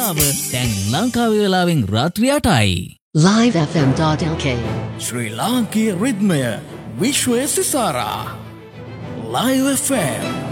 වෙලාව දැන් ලංකාවේ වෙලාවෙන් රාත්‍රී 8යි. livefm.lk ශ්‍රී ලාංකීය රිද්මය විශ්වය සිසාරා. Live FM